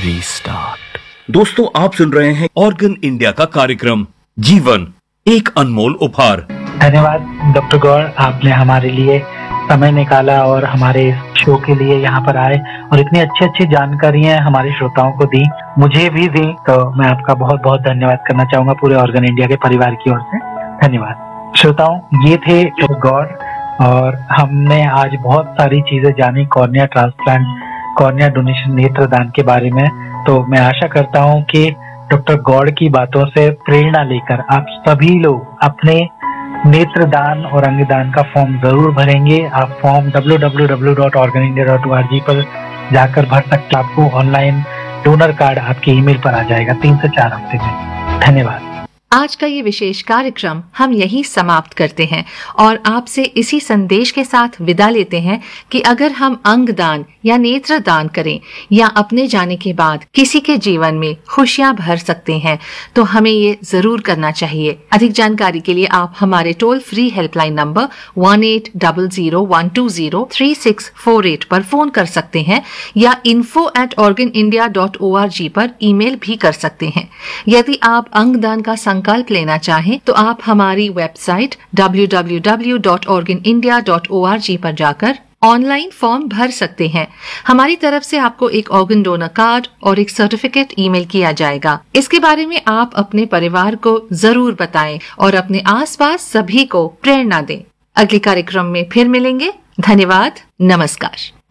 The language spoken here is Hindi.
रीस्टार्ट। दोस्तों, आप सुन रहे हैं ऑर्गन इंडिया का कार्यक्रम जीवन एक अनमोल उपहार। धन्यवाद डॉक्टर गौर, आपने हमारे लिए समय निकाला और हमारे शो के लिए यहाँ पर आए और इतनी अच्छी अच्छी जानकारियां हमारे श्रोताओं को दी, मुझे भी दी, तो मैं आपका बहुत बहुत धन्यवाद करना चाहूंगा पूरे ऑर्गन इंडिया के परिवार की ओर से। धन्यवाद। श्रोताओं, ये थे डॉक्टर गौर और हमने आज बहुत सारी चीजें जानी कॉर्निया ट्रांसप्लांट, कॉर्निया डोनेशन, नेत्रदान के बारे में। तो मैं आशा करता हूँ कि डॉक्टर गौड़ की बातों से प्रेरणा लेकर आप सभी लोग अपने नेत्रदान और अंगदान का फॉर्म जरूर भरेंगे। आप फॉर्म www.organindia.org पर जाकर भर सकते। आपको ऑनलाइन डोनर कार्ड आपके ईमेल पर आ जाएगा 3 से 4 हफ्ते में। धन्यवाद। आज का ये विशेष कार्यक्रम हम यहीं समाप्त करते हैं और आपसे इसी संदेश के साथ विदा लेते हैं कि अगर हम अंगदान या नेत्रदान करें या अपने जाने के बाद किसी के जीवन में खुशियां भर सकते हैं तो हमें ये जरूर करना चाहिए। अधिक जानकारी के लिए आप हमारे टोल फ्री हेल्पलाइन नंबर 1800-120-3648 पर फोन कर सकते हैं या info@organindia.org पर ईमेल भी कर सकते हैं। यदि आप अंगदान का संकल्प लेना चाहें तो आप हमारी वेबसाइट www.organindia.org पर जाकर ऑनलाइन फॉर्म भर सकते हैं। हमारी तरफ से आपको एक ऑर्गन डोनर कार्ड और एक सर्टिफिकेट ईमेल किया जाएगा। इसके बारे में आप अपने परिवार को जरूर बताएं और अपने आसपास सभी को प्रेरणा दें। अगले कार्यक्रम में फिर मिलेंगे। धन्यवाद। नमस्कार।